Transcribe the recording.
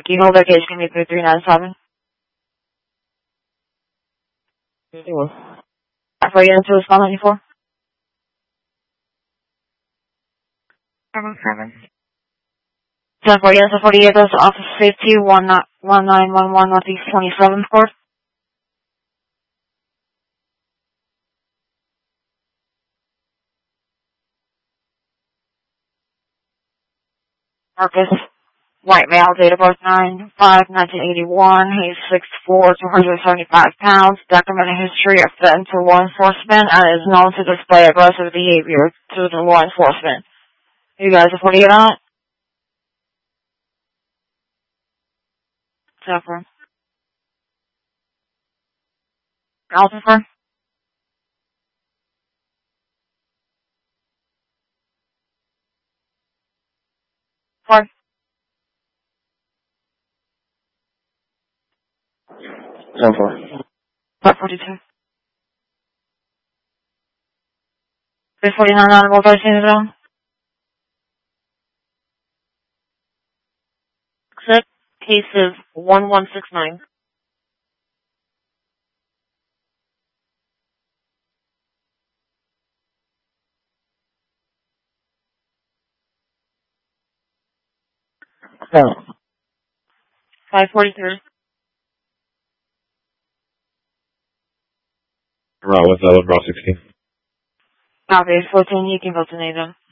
Can you hold that case? Give me 3397. For you into a spot 94. 7. 10 for you into 48, that's Office Safety 1911 Northeast 27th Court. Marcus, white male, date of birth 9/5/1981, he's 6'4", 275 pounds, documented history of threat to law enforcement, and is known to display aggressive behavior to the law enforcement. You guys are 48 on it? Jennifer. Alton. 4. 10-4. 542. 349 on multi-scene. Except case is 1169. No. 543. What's that? Route 16. Copy. 14, you can go to NATO.